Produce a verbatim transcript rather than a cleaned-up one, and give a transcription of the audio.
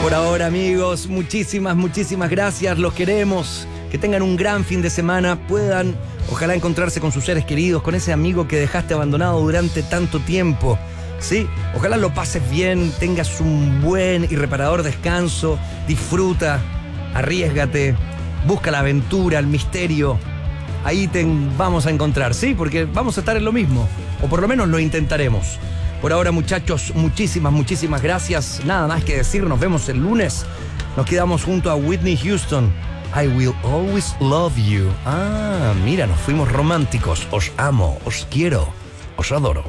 Por ahora, amigos, muchísimas, muchísimas gracias. Los queremos. Que tengan un gran fin de semana. Puedan, ojalá, encontrarse con sus seres queridos, con ese amigo que dejaste abandonado durante tanto tiempo. ¿Sí? Ojalá lo pases bien, tengas un buen y reparador descanso. Disfruta, arriésgate, busca la aventura, el misterio. Ahí te vamos a encontrar, ¿sí? Porque vamos a estar en lo mismo. O por lo menos lo intentaremos. Por ahora, muchachos, muchísimas, muchísimas gracias. Nada más que decir, nos vemos el lunes. Nos quedamos junto a Whitney Houston. I will always love you. Ah, mira, nos fuimos románticos. Os amo, os quiero, os adoro.